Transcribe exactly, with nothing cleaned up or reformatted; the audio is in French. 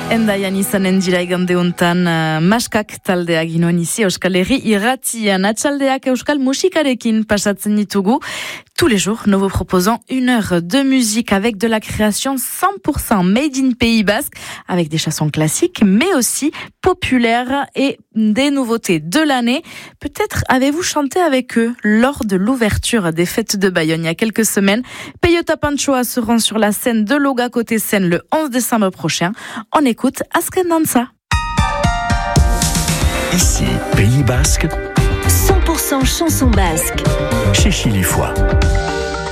Endaian izanen dira igande hontan uh, maskak taldea ginoen izi Euskal Herri irratian atxaldeak euskal musikarekin pasatzen ditugu. Tous les jours, nous vous proposons une heure de musique avec de la création cent pour cent made in Pays Basque, avec des chansons classiques, mais aussi populaires et des nouveautés de l'année. Peut-être avez-vous chanté avec eux lors de l'ouverture des fêtes de Bayonne il y a quelques semaines. Peyota Panchoa se rend sur la scène de Loga côté scène le onze décembre prochain. On écoute Azken Dansa. Ici, Pays Basque, cent pour cent chanson basque. chez Chilifoy.